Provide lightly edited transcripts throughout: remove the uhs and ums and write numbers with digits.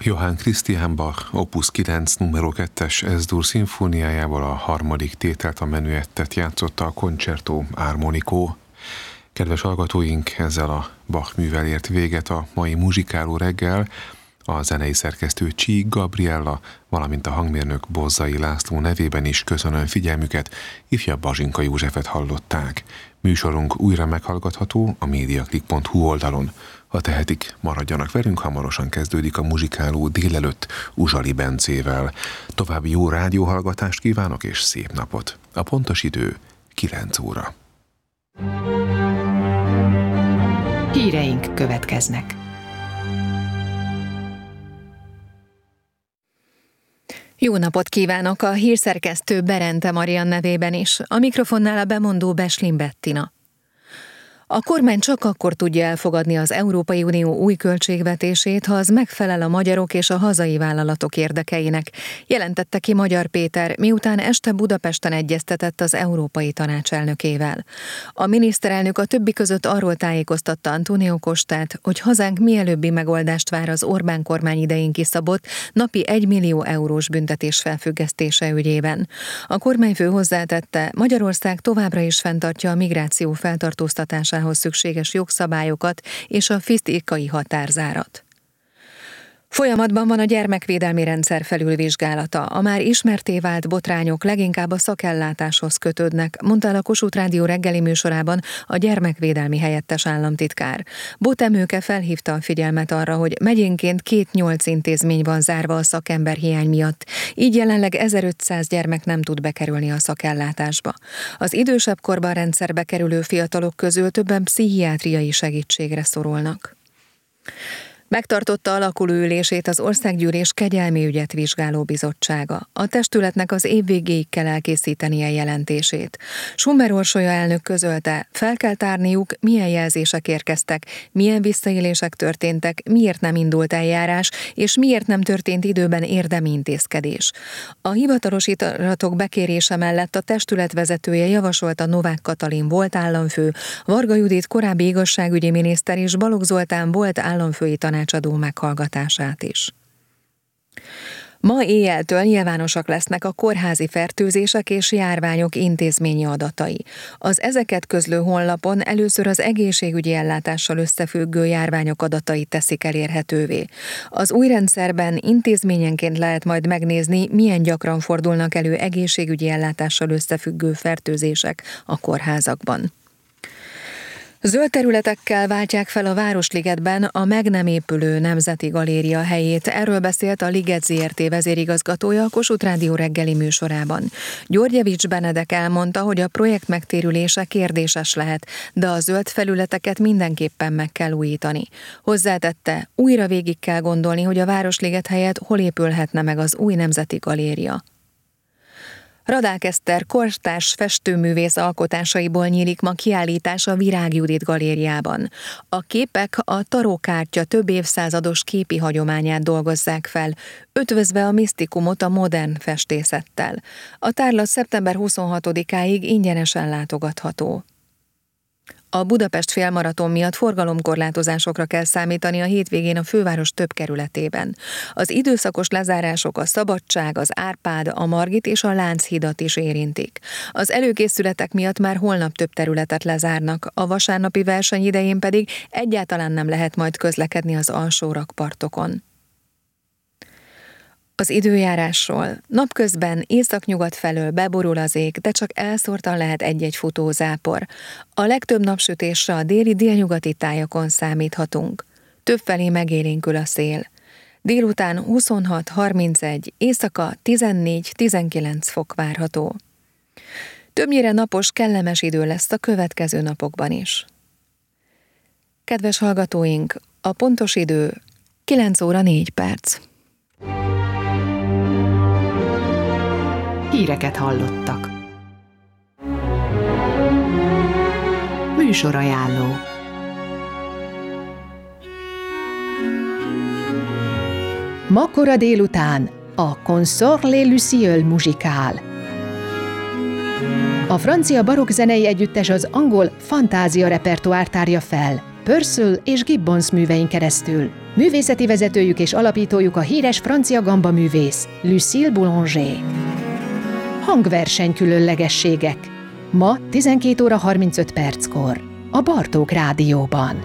Johann Christian Bach Opus 9 numero 2-es S-dur szimfóniájával a harmadik tételt, a menüettet játszotta a Concerto Armonico. Kedves hallgatóink, ezzel a Bach művel ért véget a mai muzsikáló reggel. A zenei szerkesztő Csík Gabriella, valamint a hangmérnök Bozzai László nevében is köszönöm figyelmüket, ifjabb Bazsinka Józsefet hallották. Műsorunk újra meghallgatható a mediaclick.hu oldalon. Ha tehetik, maradjanak velünk, hamarosan kezdődik a muzsikáló délelőtt Uzsali Bencével. További jó rádióhallgatást kívánok és szép napot. A pontos idő 9 óra. Híreink következnek. Jó napot kívánok a hírszerkesztő Berente Marian nevében is, a mikrofonnál a bemondó Beslin Bettina. A kormány csak akkor tudja elfogadni az Európai Unió új költségvetését, ha az megfelel a magyarok és a hazai vállalatok érdekeinek, jelentette ki Magyar Péter, miután este Budapesten egyeztetett az Európai Tanács elnökével. A miniszterelnök a többi között arról tájékoztatta Antonio Costát, hogy hazánk mielőbbi megoldást vár az Orbán kormány idején kiszabott napi 1 millió eurós büntetés felfüggesztése ügyében. A kormányfő hozzátette, Magyarország továbbra is fenntartja a migráció feltartóztatásához szükséges jogszabályokat és a fizikai határzárat. Folyamatban van a gyermekvédelmi rendszer felülvizsgálata. A már ismertté vált botrányok leginkább a szakellátáshoz kötődnek, mondta el a Kossuth Rádió reggeli műsorában a gyermekvédelmi helyettes államtitkár. Botemőke felhívta a figyelmet arra, hogy megyénként 2-8 intézmény van zárva a szakemberhiány miatt, így jelenleg 1500 gyermek nem tud bekerülni a szakellátásba. Az idősebb korban rendszerbe kerülő fiatalok közül többen pszichiátriai segítségre szorulnak. Megtartotta alakuló ülését az Országgyűlés Kegyelmi ügyet vizsgáló bizottsága. A testületnek az év végéig kell elkészítenie jelentését. Summer Orsolya elnök közölte, fel kell tárniuk, milyen jelzések érkeztek, milyen visszaélések történtek, miért nem indult eljárás, és miért nem történt időben érdemi intézkedés. A hivatalos iratok bekérése mellett a testület vezetője javasolta Novák Katalin volt államfő, Varga Judit korábbi igazságügyi miniszter és Balogh Zoltán volt államfői tanácsadó meghallgatását is. Ma éjjeltől nyilvánosak lesznek a kórházi fertőzések és járványok intézményi adatai. Az ezeket közlő honlapon először az egészségügyi ellátással összefüggő járványok adatait teszik elérhetővé. Az új rendszerben intézményenként lehet majd megnézni, milyen gyakran fordulnak elő egészségügyi ellátással összefüggő fertőzések a kórházakban. Zöld területekkel váltják fel a Városligetben a meg nem épülő Nemzeti Galéria helyét. Erről beszélt a Liget Zrt. Vezérigazgatója a Kossuth Rádió reggeli műsorában. Györgyevics Benedek elmondta, hogy a projekt megtérülése kérdéses lehet, de a zöld felületeket mindenképpen meg kell újítani. Hozzátette, újra végig kell gondolni, hogy a Városliget helyett hol épülhetne meg az új Nemzeti Galéria. Radák Eszter kortárs festőművész alkotásaiból nyílik ma kiállítás a Virág Judit galériában. A képek a tarókártya több évszázados képi hagyományát dolgozzák fel, ötvözve a misztikumot a modern festészettel. A tárlat szeptember 26-áig ingyenesen látogatható. A Budapest félmaraton miatt forgalomkorlátozásokra kell számítani a hétvégén a főváros több kerületében. Az időszakos lezárások a Szabadság, az Árpád, a Margit és a Lánchidat is érintik. Az előkészületek miatt már holnap több területet lezárnak, a vasárnapi verseny idején pedig egyáltalán nem lehet majd közlekedni az alsó rakpartokon. Az időjárásról. Napközben északnyugat felől beborul az ég, de csak elszórtan lehet egy-egy futózápor. A legtöbb napsütésre a déli-délnyugati tájakon számíthatunk. Többfelé megélénkül a szél. Délután 26-31, éjszaka 14-19 fok várható. Többnyire napos, kellemes idő lesz a következő napokban is. Kedves hallgatóink, a pontos idő 9 óra 4 perc. Híreket hallottak. Műsorajánló. Ma kora délután a Consort les Lucioles muzsikál. A francia barokk zenei együttes az angol fantázia repertoár tárja fel, Purcell és Gibbons művein keresztül. Művészeti vezetőjük és alapítójuk a híres francia gamba művész, Lucille Boulanger. Hangverseny különlegességek. Ma 12 óra 35 perckor. A Bartók Rádióban.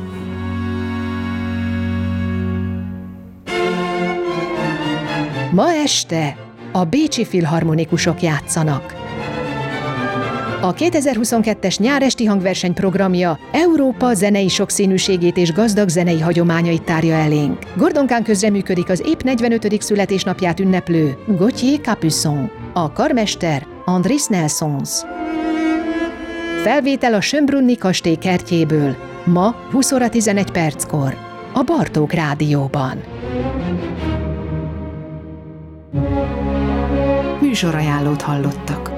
Ma este a bécsi filharmonikusok játszanak. A 2022-es nyáresti hangverseny programja Európa zenei sokszínűségét és gazdag zenei hagyományait tárja elénk. Gordonkán közreműködik az épp 45. születésnapját ünneplő Gauthier Capuçon, a karmester Andris Nelsons. Felvétel a Schönbrunni kastély kertjéből, ma 20 óra 11 perckor, a Bartók Rádióban. Műsorajánlót hallottak.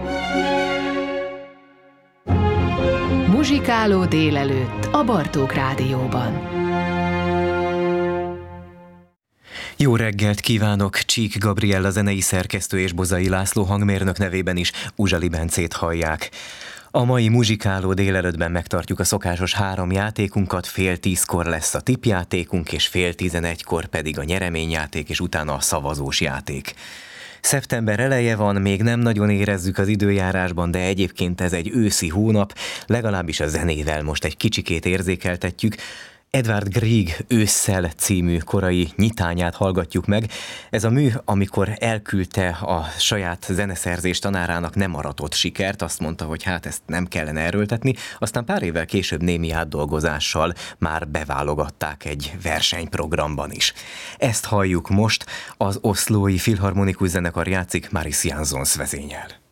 Muzsikáló délelőtt a Bartók Rádióban. Jó reggelt kívánok! Csík Gabriella zenei szerkesztő és Bozai László hangmérnök nevében is Uzsali Bencét hallják. A mai muzsikáló délelőttben megtartjuk a szokásos 3 játékunkat, 9:30 lesz a tippjátékunk, és 10:30 pedig a nyereményjáték, és utána a szavazós játék. Szeptember eleje van, még nem nagyon érezzük az időjárásban, de egyébként ez egy őszi hónap, legalábbis a zenével most egy kicsikét érzékeltetjük. Edvard Grieg Ősszel című korai nyitányát hallgatjuk meg. Ez a mű, amikor elküldte a saját zeneszerzés tanárának, nem aratott sikert, azt mondta, hogy hát ezt nem kellene erőltetni, aztán pár évvel később némi átdolgozással már beválogatták egy versenyprogramban is. Ezt halljuk most, az Oslói Filharmonikus Zenekar játszik, Maris Jansons vezényel.